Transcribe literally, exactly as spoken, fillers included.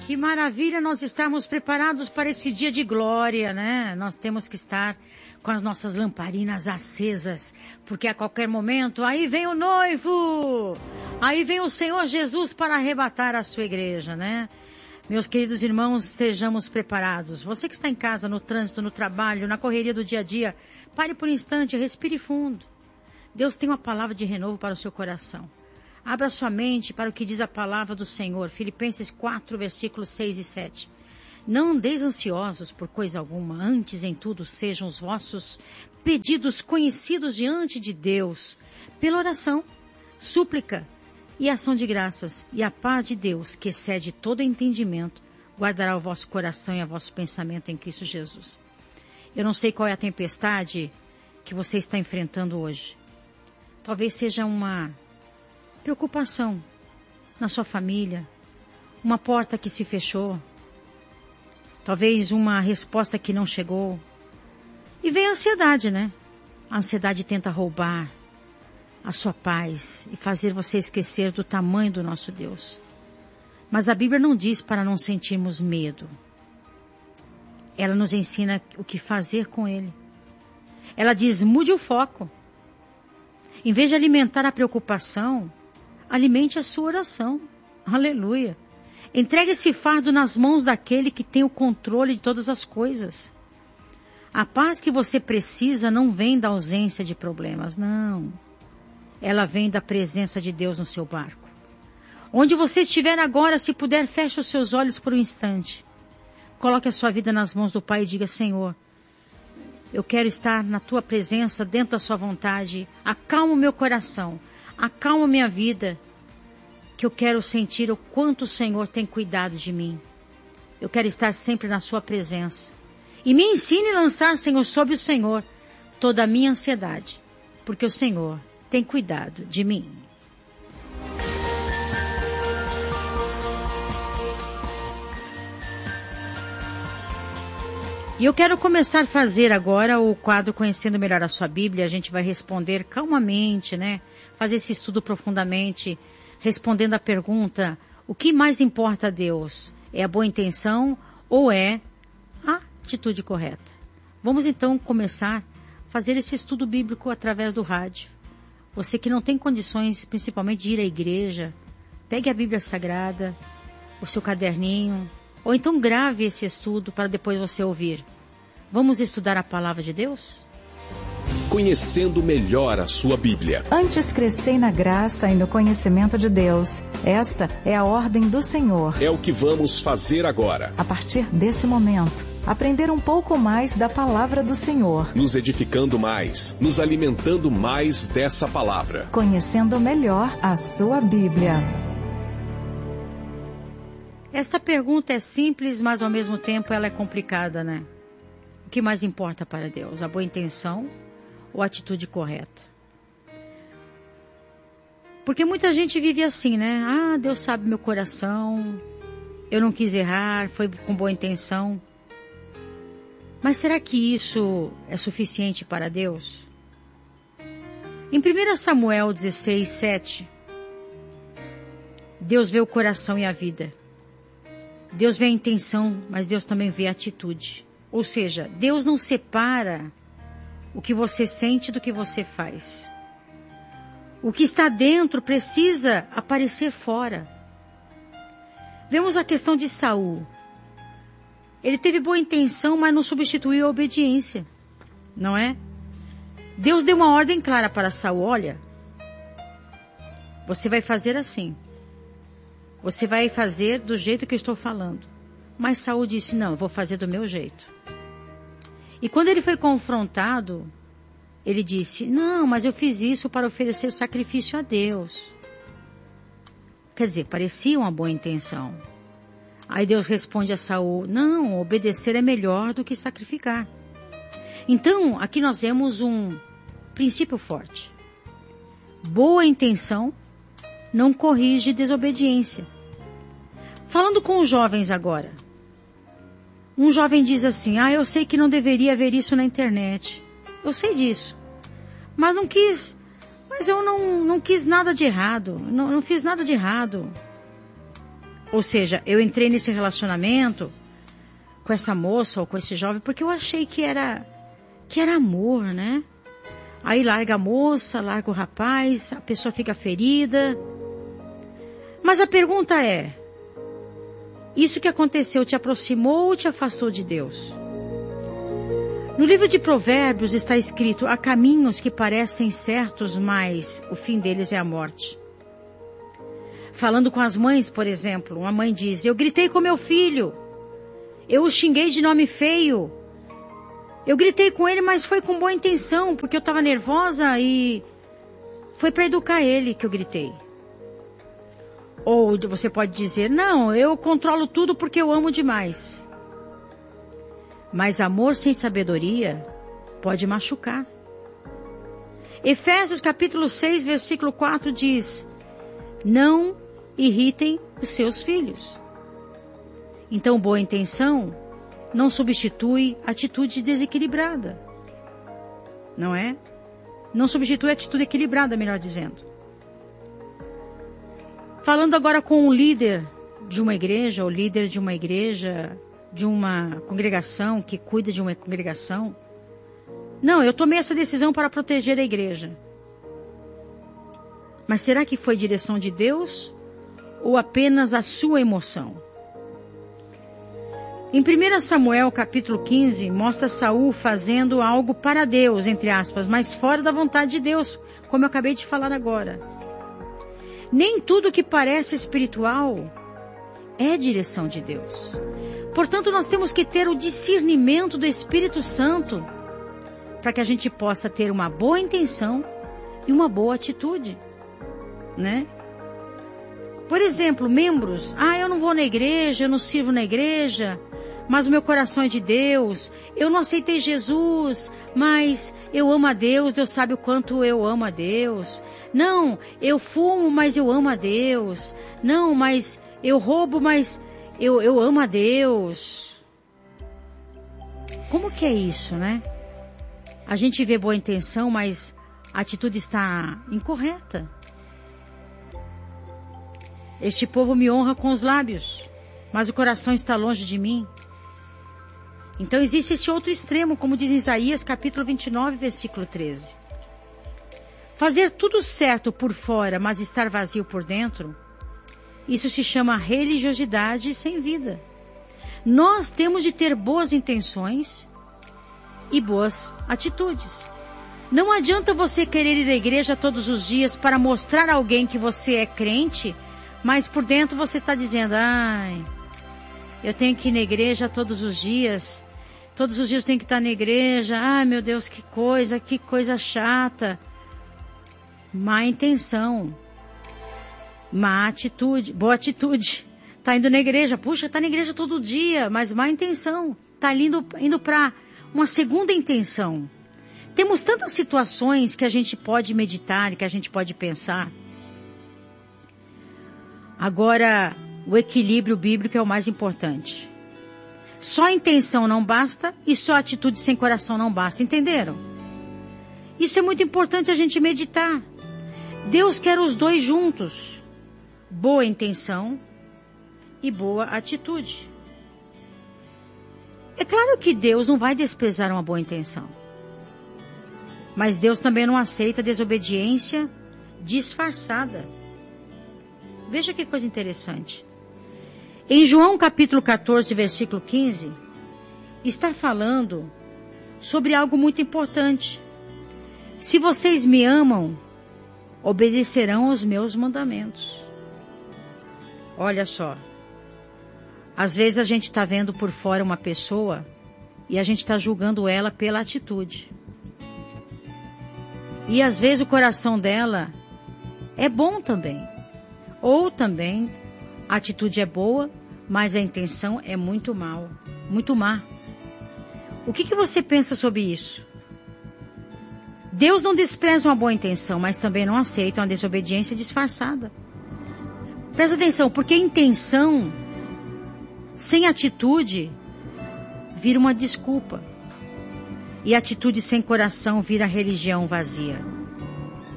Que maravilha nós estarmos preparados para esse dia de glória, né? Nós temos que estar com as nossas lamparinas acesas, porque a qualquer momento, aí vem o noivo, aí vem o Senhor Jesus para arrebatar a sua igreja, né? Meus queridos irmãos, sejamos preparados. Você que está em casa, no trânsito, no trabalho, na correria do dia a dia, pare por um instante, respire fundo. Deus tem uma palavra de renovo para o seu coração. Abra sua mente para o que diz a palavra do Senhor. Filipenses quatro, versículos seis e sete. Não andeis ansiosos por coisa alguma, antes em tudo sejam os vossos pedidos conhecidos diante de Deus, pela oração, súplica e ação de graças. E a paz de Deus, que excede todo entendimento, guardará o vosso coração e o vosso pensamento em Cristo Jesus. Eu não sei qual é a tempestade que você está enfrentando hoje. Talvez seja uma preocupação na sua família, uma porta que se fechou, talvez uma resposta que não chegou. E vem a ansiedade, né? A ansiedade tenta roubar a sua paz e fazer você esquecer do tamanho do nosso Deus. Mas a Bíblia não diz para não sentirmos medo. Ela nos ensina o que fazer com ele. Ela diz, mude o foco. Em vez de alimentar a preocupação, alimente a sua oração. Aleluia. Entregue esse fardo nas mãos daquele que tem o controle de todas as coisas. A paz que você precisa não vem da ausência de problemas, não. Ela vem da presença de Deus no seu barco. Onde você estiver agora, se puder, feche os seus olhos por um instante. Coloque a sua vida nas mãos do Pai e diga, Senhor, eu quero estar na tua presença, dentro da sua vontade. Acalma o meu coração. Acalma minha vida, que eu quero sentir o quanto o Senhor tem cuidado de mim. Eu quero estar sempre na sua presença. E me ensine a lançar, Senhor, sobre o Senhor toda a minha ansiedade, porque o Senhor tem cuidado de mim. E eu quero começar a fazer agora o quadro Conhecendo Melhor a Sua Bíblia. A gente vai responder calmamente, né? Fazer esse estudo profundamente, respondendo a pergunta, o que mais importa a Deus? É a boa intenção ou é a atitude correta? Vamos então começar a fazer esse estudo bíblico através do rádio. Você que não tem condições, principalmente de ir à igreja, pegue a Bíblia Sagrada, o seu caderninho, ou então grave esse estudo para depois você ouvir. Vamos estudar a palavra de Deus? Conhecendo melhor a sua Bíblia. Antes crescei na graça e no conhecimento de Deus. Esta é a ordem do Senhor. É o que vamos fazer agora. A partir desse momento, aprender um pouco mais da palavra do Senhor. Nos edificando mais, nos alimentando mais dessa palavra. Conhecendo melhor a sua Bíblia. Esta pergunta é simples, mas ao mesmo tempo ela é complicada, né? O que mais importa para Deus? A boa intenção ou a atitude correta? Porque muita gente vive assim, né? Ah, Deus sabe meu coração, eu não quis errar, foi com boa intenção. Mas será que isso é suficiente para Deus? Em primeiro Samuel dezesseis, sete, Deus vê o coração e a vida. Deus vê a intenção, mas Deus também vê a atitude. Ou seja, Deus não separa o que você sente do que você faz. O que está dentro precisa aparecer fora. Vemos a questão de Saul. Ele teve boa intenção, mas não substituiu a obediência. Não é? Deus deu uma ordem clara para Saul. Olha, você vai fazer assim. Você vai fazer do jeito que eu estou falando. Mas Saul disse, não, eu vou fazer do meu jeito. E quando ele foi confrontado, ele disse, não, mas eu fiz isso para oferecer sacrifício a Deus. Quer dizer, parecia uma boa intenção. Aí Deus responde a Saul, não, obedecer é melhor do que sacrificar. Então, aqui nós vemos um princípio forte. Boa intenção não corrige desobediência. Falando com os jovens agora. Um jovem diz assim, ah, eu sei que não deveria ver isso na internet. Eu sei disso. Mas não quis, mas eu não, não quis nada de errado. Não, não fiz nada de errado. Ou seja, eu entrei nesse relacionamento com essa moça ou com esse jovem porque eu achei que era, que era amor, né? Aí larga a moça, larga o rapaz, a pessoa fica ferida. Mas a pergunta é, isso que aconteceu te aproximou ou te afastou de Deus? No livro de Provérbios está escrito, há caminhos que parecem certos, mas o fim deles é a morte. Falando com as mães, por exemplo, uma mãe diz, eu gritei com meu filho, eu o xinguei de nome feio, eu gritei com ele, mas foi com boa intenção, porque eu estava nervosa e foi para educar ele que eu gritei. Ou você pode dizer, não, eu controlo tudo porque eu amo demais. Mas amor sem sabedoria pode machucar. Efésios capítulo seis, versículo quatro diz, não irritem os seus filhos. Então, boa intenção não substitui atitude desequilibrada. Não é? Não substitui atitude equilibrada, melhor dizendo. Falando agora com o líder de uma igreja, ou líder de uma igreja, de uma congregação, que cuida de uma congregação. Não, eu tomei essa decisão para proteger a igreja. Mas será que foi direção de Deus ou apenas a sua emoção? Em primeiro Samuel capítulo quinze, mostra Saul fazendo algo para Deus, entre aspas, mas fora da vontade de Deus, como eu acabei de falar agora. Nem tudo que parece espiritual é direção de Deus. Portanto, nós temos que ter o discernimento do Espírito Santo para que a gente possa ter uma boa intenção e uma boa atitude, né? Por exemplo, membros, ah, eu não vou na igreja, eu não sirvo na igreja, mas o meu coração é de Deus, eu não aceitei Jesus, mas eu amo a Deus, Deus sabe o quanto eu amo a Deus. Não, eu fumo, mas eu amo a Deus. Não, mas eu roubo, mas eu, eu amo a Deus. Como que é isso, né? A gente vê boa intenção, mas a atitude está incorreta. Este povo me honra com os lábios, mas o coração está longe de mim. Então existe esse outro extremo, como diz Isaías capítulo vinte e nove, versículo treze. Fazer tudo certo por fora, mas estar vazio por dentro, isso se chama religiosidade sem vida. Nós temos de ter boas intenções e boas atitudes. Não adianta você querer ir à igreja todos os dias para mostrar a alguém que você é crente, mas por dentro você está dizendo, ai, eu tenho que ir na igreja todos os dias, todos os dias eu tenho que estar na igreja, ai meu Deus, que coisa, que coisa chata. Má intenção, má atitude, boa atitude, está indo na igreja, puxa, está na igreja todo dia, mas má intenção, está indo, indo para uma segunda intenção. Temos tantas situações que a gente pode meditar, que a gente pode pensar. Agora, o equilíbrio bíblico é o mais importante. Só a intenção não basta e só a atitude sem coração não basta, entenderam? Isso é muito importante a gente meditar. Deus quer os dois juntos, boa intenção e boa atitude. É claro que Deus não vai desprezar uma boa intenção, mas Deus também não aceita desobediência disfarçada. Veja que coisa interessante. Em João capítulo catorze, versículo quinze, está falando sobre algo muito importante. Se vocês me amam, obedecerão aos meus mandamentos. Olha só. Às vezes a gente está vendo por fora uma pessoa e a gente está julgando ela pela atitude. E às vezes o coração dela é bom também. Ou também a atitude é boa, mas a intenção é muito mal, muito má. O que, que você pensa sobre isso? Deus não despreza uma boa intenção, mas também não aceita uma desobediência disfarçada. Presta atenção, porque intenção sem atitude vira uma desculpa. E atitude sem coração vira religião vazia.